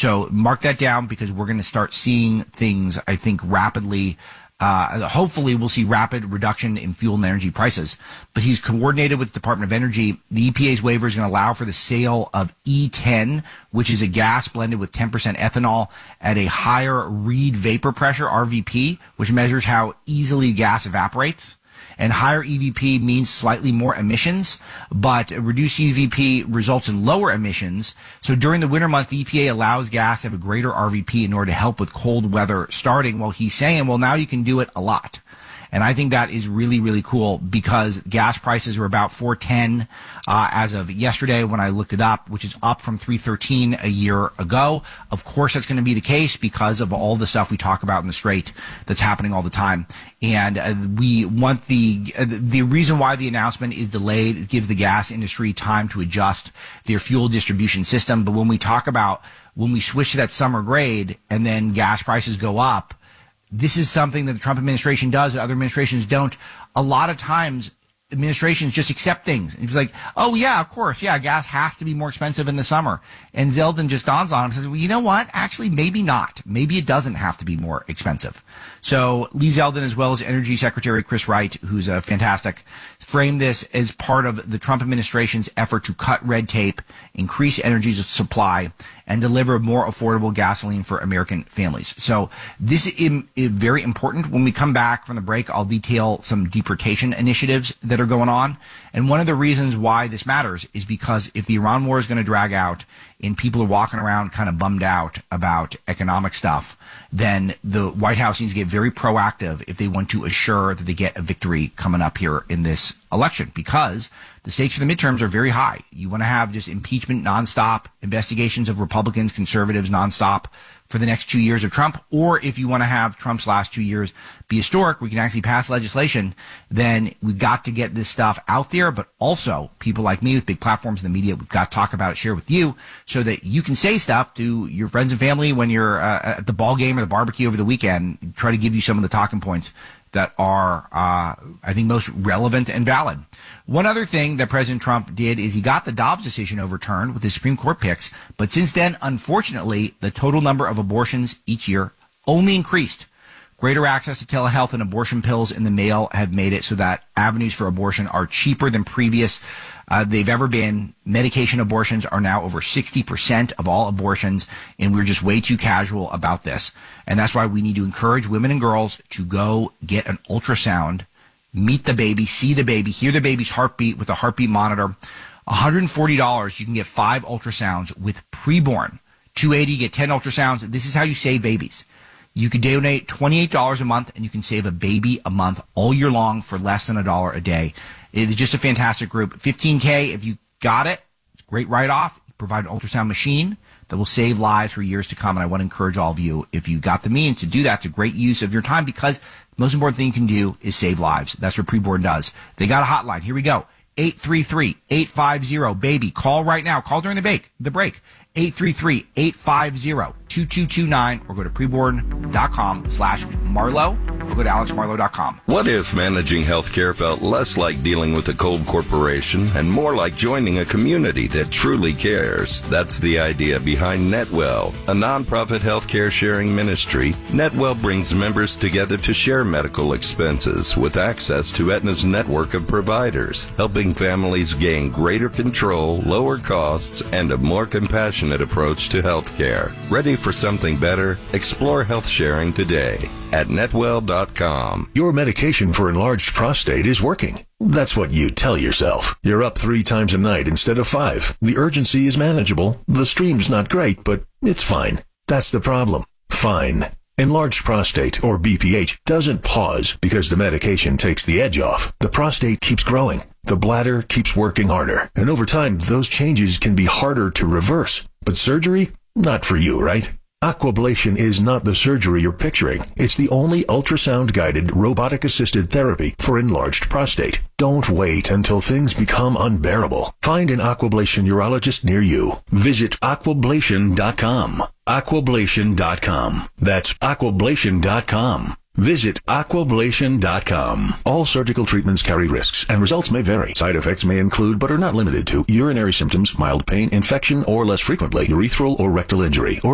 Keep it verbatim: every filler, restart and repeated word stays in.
So mark that down because we're going to start seeing things, I think, rapidly. Uh, hopefully we'll see rapid reduction in fuel and energy prices. But he's coordinated with the Department of Energy. The E P A's waiver is going to allow for the sale of E ten, which is a gas blended with ten percent ethanol at a higher Reid vapor pressure, R V P, which measures how easily gas evaporates. And higher E V P means slightly more emissions, but reduced E V P results in lower emissions. So during the winter month, the E P A allows gas to have a greater R V P in order to help with cold weather starting. Well, he's saying, well, now you can do it a lot. And I think that is really, really cool because gas prices are about four ten uh, as of yesterday when I looked it up, which is up from three thirteen a year ago. Of course, that's going to be the case because of all the stuff we talk about in the Strait that's happening all the time. And uh, we want the uh, the reason why the announcement is delayed, it gives the gas industry time to adjust their fuel distribution system. But when we talk about when we switch to that summer grade and then gas prices go up, this is something that the Trump administration does that other administrations don't. A lot of times, administrations just accept things. And he's like, oh, yeah, of course. Yeah, gas has to be more expensive in the summer. And Zeldin just dawns on him and says, well, you know what? Actually, maybe not. Maybe it doesn't have to be more expensive. So Lee Zeldin, as well as Energy Secretary Chris Wright, who's a fantastic, framed this as part of the Trump administration's effort to cut red tape, increase energy supply, and deliver more affordable gasoline for American families. So this is, is very important. When we come back from the break, I'll detail some deportation initiatives that are going on. And one of the reasons why this matters is because if the Iran war is going to drag out and people are walking around kind of bummed out about economic stuff, then the White House needs to get very proactive if they want to assure that they get a victory coming up here in this election, because the stakes for the midterms are very high. You want to have just impeachment nonstop, investigations of Republicans, conservatives nonstop for the next two years of Trump, or if you want to have Trump's last two years be historic, we can actually pass legislation, then we've got to get this stuff out there, but also people like me with big platforms in the media, we've got to talk about it, share with you, so that you can say stuff to your friends and family when you're uh, at the ball game or the barbecue over the weekend, try to give you some of the talking points that are, uh, I think, most relevant and valid. One other thing that President Trump did is he got the Dobbs decision overturned with his Supreme Court picks, but since then, unfortunately, the total number of abortions each year only increased. Greater access to telehealth and abortion pills in the mail have made it so that avenues for abortion are cheaper than previous uh, they've ever been. Medication abortions are now over sixty percent of all abortions, and we're just way too casual about this. And that's why we need to encourage women and girls to go get an ultrasound, meet the baby, see the baby, hear the baby's heartbeat with a heartbeat monitor. one hundred forty dollars, you can get five ultrasounds with preborn. two hundred eighty dollars, you get ten ultrasounds. This is how you save babies. You could donate twenty-eight dollars a month, and you can save a baby a month all year long for less than a dollar a day. It is just a fantastic group. fifteen K, if you got it, it's a great write-off. You provide an ultrasound machine that will save lives for years to come, and I want to encourage all of you, if you got the means to do that, it's a great use of your time, because the most important thing you can do is save lives. That's what Preborn does. They got a hotline. Here we go. eight three three, eight five zero, BABY. Call right now. Call during the break. The break. eight three three, eight five zero, two two two nine, or go to preborn.com slash Marlowe, or go to alex marlowe dot com. What if managing healthcare felt less like dealing with a cold corporation and more like joining a community that truly cares? That's the idea behind NetWell, a nonprofit healthcare sharing ministry. NetWell brings members together to share medical expenses with access to Aetna's network of providers, helping families gain greater control, lower costs, and a more compassionate approach to healthcare. Ready for something better? Explore health sharing today at netwell dot com. Your medication for enlarged prostate is working. That's what you tell yourself. You're up three times a night instead of five. The urgency is manageable. The stream's not great, but it's fine. That's the problem. Fine. Enlarged prostate, or B P H, doesn't pause because the medication takes the edge off. The prostate keeps growing. The bladder keeps working harder. And over time, those changes can be harder to reverse. But surgery? Not for you, right? Aquablation is not the surgery you're picturing. It's the only ultrasound-guided, robotic-assisted therapy for enlarged prostate. Don't wait until things become unbearable. Find an Aquablation urologist near you. Visit aquablation dot com. aquablation dot com. That's aquablation dot com. Visit aquablation dot com. All surgical treatments carry risks, and results may vary. Side effects may include, but are not limited to, urinary symptoms, mild pain, infection, or less frequently, urethral or rectal injury, or